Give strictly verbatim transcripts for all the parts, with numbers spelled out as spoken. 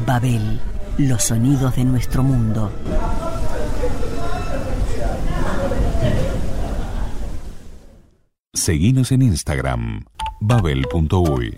Babel, los sonidos de nuestro mundo. Seguinos en Instagram, babel punto uy.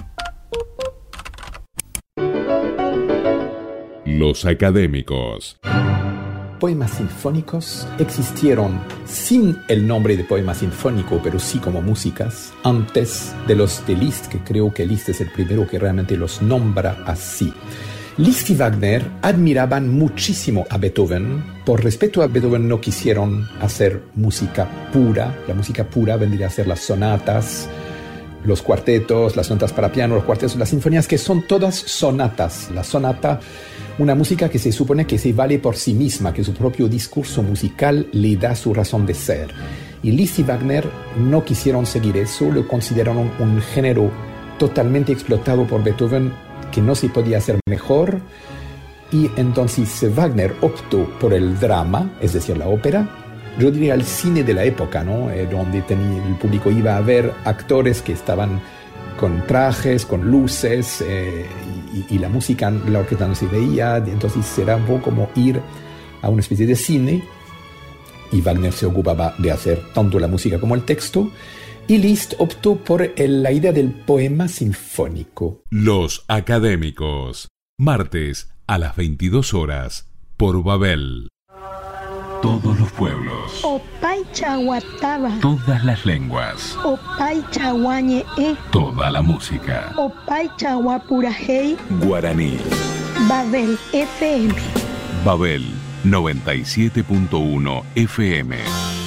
Los académicos. Poemas sinfónicos existieron sin el nombre de poema sinfónico, pero sí como músicas, antes de los de Liszt, que creo que Liszt es el primero que realmente los nombra así. Liszt y Wagner admiraban muchísimo a Beethoven. Por respeto a Beethoven no quisieron hacer música pura. La música pura vendría a ser las sonatas, los cuartetos, las sonatas para piano, los cuartetos, las sinfonías, que son todas sonatas. La sonata, una música que se supone que se vale por sí misma, que su propio discurso musical le da su razón de ser. Y Liszt y Wagner no quisieron seguir eso, lo consideraron un género totalmente explotado por Beethoven, que no se podía hacer mejor. Y entonces Wagner optó por el drama, es decir, la ópera, yo diría el cine de la época, ¿no? Eh, donde tenía, el público iba a ver actores que estaban con trajes, con luces, eh, y, y la música, la orquesta no se veía, entonces era un poco como ir a una especie de cine, y Wagner se ocupaba de hacer tanto la música como el texto, y Liszt optó por el, la idea del poema sinfónico. Los académicos, martes a las veintidós horas, por Babel. Todos los pueblos. Opay chaguataba. Todas las lenguas. Opay chaguañe e. Toda la música. Opay chaguapurajei. Guaraní. Babel F M. Babel noventa y siete punto uno F M.